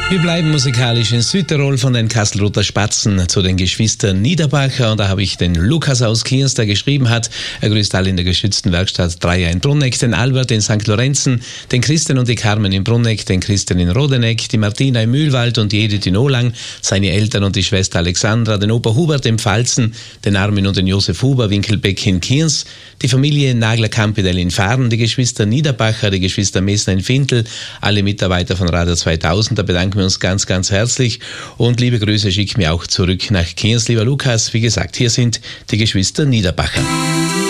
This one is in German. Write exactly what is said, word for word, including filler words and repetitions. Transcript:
Wir bleiben musikalisch in Südtirol von den Kastelruther Spatzen zu den Geschwistern Niederbacher. Und da habe ich den Lukas aus Kiers, der geschrieben hat, er grüßt alle in der geschützten Werkstatt Dreier in Brunneck, den Albert in Sankt Lorenzen, den Christian und die Carmen in Brunneck, den Christian in Rodeneck, die Martina im Mühlwald und die Edith in Olang, seine Eltern und die Schwester Alexandra, den Opa Hubert im Pfalzen, den Armin und den Josef Huber, Winkelbeck in Kiers, die Familie Nagler-Campidel in Fahren, die Geschwister Niederbacher, die Geschwister Messner in Fintel, alle Mitarbeiter von Radio zweitausend, da bedanken wir uns ganz, ganz herzlich und liebe Grüße schicken wir auch zurück nach Kiers. Lieber Lukas, wie gesagt, hier sind die Geschwister Niederbacher.